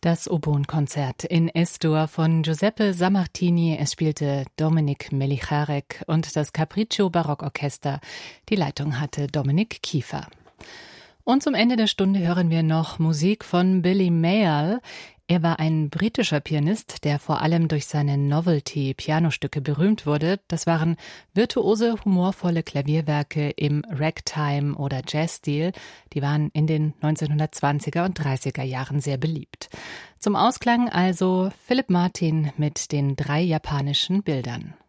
Das Oboen-Konzert in S-Dur von Giuseppe Sammartini. Es spielte Dominik Melicharek und das Capriccio Barockorchester. Die Leitung hatte Dominik Kiefer. Und zum Ende der Stunde hören wir noch Musik von Billy Mayall. Er war ein britischer Pianist, der vor allem durch seine Novelty-Pianostücke berühmt wurde. Das waren virtuose, humorvolle Klavierwerke im Ragtime- oder Jazzstil. Die waren in den 1920er und 30er Jahren sehr beliebt. Zum Ausklang also Philip Martin mit den 3 japanischen Bildern.